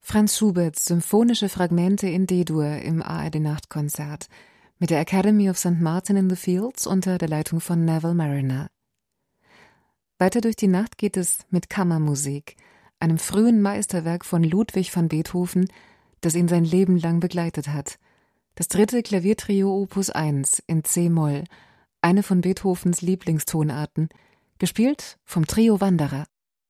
Franz Schuberts symphonische Fragmente in D-Dur im ARD-Nachtkonzert mit der Academy of St. Martin in the Fields unter der Leitung von Neville Marriner. Weiter durch die Nacht geht es mit Kammermusik, einem frühen Meisterwerk von Ludwig van Beethoven, das ihn sein Leben lang begleitet hat. Das 3. Klaviertrio Opus 1 in C-Moll, eine von Beethovens Lieblingstonarten, gespielt vom Trio Wanderer.